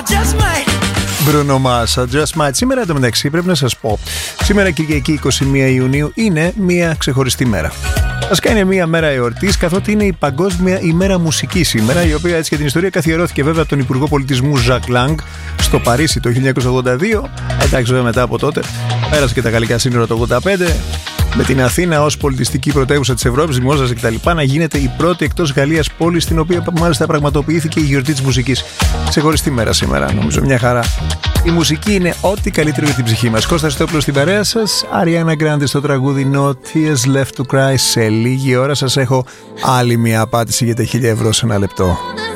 Bruno Mars, Just Might. Σήμερα εντωμεταξύ πρέπει να σας πω, σήμερα Κυριακή 21 Ιουνίου είναι μια ξεχωριστή μέρα. Βασικά είναι μια μέρα εορτής, καθότι είναι η Παγκόσμια ημέρα μουσικής σήμερα, η οποία έτσι για την ιστορία καθιερώθηκε βέβαια από τον Υπουργό Πολιτισμού Ζακ Λάγκ στο Παρίσι το 1982. Εντάξει, βέβαια μετά από τότε πέρασε και τα γαλλικά σύνορα το 1985. Με την Αθήνα ως πολιτιστική πρωτεύουσα της Ευρώπης, δημόσιας κτλ. Να γίνεται η πρώτη εκτός Γαλλίας πόλη στην οποία μάλιστα πραγματοποιήθηκε η γιορτή της μουσικής. Ξεχωριστή μέρα σήμερα, νομίζω, μια χαρά. Η μουσική είναι ό,τι καλύτερο για την ψυχή μας. Κώστας Στόπουλος στην παρέα σας, Αριάννα Γκράντε στο τραγούδι No Tears Left to Cry. Σε λίγη ώρα σας έχω άλλη μια απάντηση για τα 1.000 ευρώ σε ένα λεπτό.